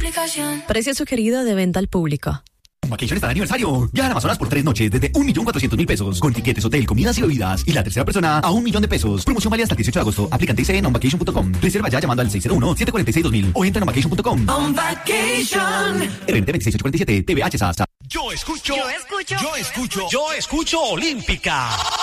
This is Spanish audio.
aplicación. Precio sugerido de venta al público. Vacation está de aniversario. Viaja a Amazonas por 3 noches desde 1.400.000 pesos. Con tiquetes, hotel, comidas y bebidas. Y la tercera persona a $1.000.000 de pesos. Promoción válida hasta el 18 de agosto. Aplicante ICE en onvacation.com. Reserva ya llamando al 601-746-2000 o entra en onvacation.com. On Vacation. RNT 26847. TVH hasta. Yo escucho Olímpica.